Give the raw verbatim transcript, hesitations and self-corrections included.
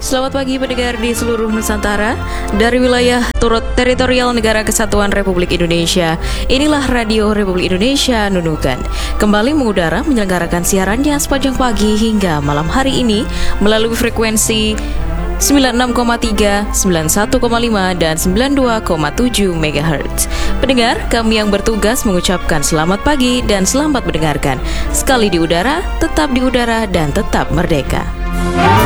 Selamat pagi pendengar di seluruh Nusantara. Dari wilayah turut teritorial Negara Kesatuan Republik Indonesia, inilah Radio Republik Indonesia Nunukan, kembali mengudara menyelenggarakan siarannya sepanjang pagi hingga malam hari ini melalui frekuensi sembilan puluh enam koma tiga, sembilan puluh satu koma lima, dan sembilan puluh dua koma tujuh megahertz. Pendengar, kami yang bertugas mengucapkan selamat pagi dan selamat mendengarkan. Sekali di udara, tetap di udara, dan tetap merdeka.